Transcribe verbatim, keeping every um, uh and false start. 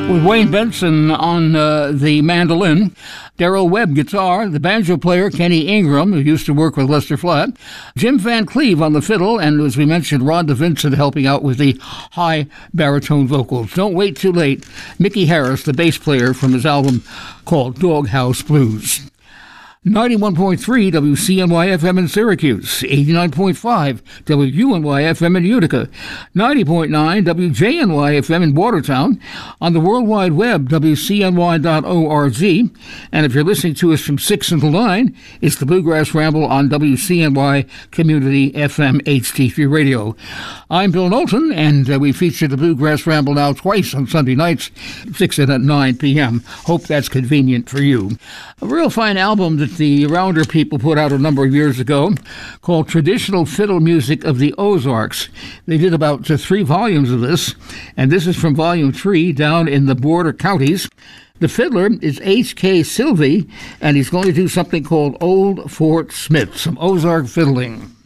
With Wayne Benson on uh, the mandolin, Darrell Webb guitar, the banjo player Kenny Ingram, who used to work with Lester Flatt, Jim Van Cleve on the fiddle, and as we mentioned, Rhonda Vincent helping out with the high baritone vocals. Don't wait too late. Mickey Harris, the bass player from his album called Doghouse Blues. ninety-one point three W C N Y F M in Syracuse, eighty-nine point five W U N Y F M in Utica, ninety point nine W J N Y F M in Watertown, on the World Wide Web, W C N Y dot org, and if you're listening to us from six until nine, it's the Bluegrass Ramble on W C N Y Community F M H D three Radio. I'm Bill Knowlton, and uh, we feature the Bluegrass Ramble now twice on Sunday nights, six and at nine p.m. Hope that's convenient for you. A real fine album that the Rounder people put out a number of years ago called Traditional Fiddle Music of the Ozarks. They did about uh, three volumes of this, and this is from volume three down in the border counties. The fiddler is H K Silvey, and he's going to do something called Old Fort Smith, some Ozark fiddling.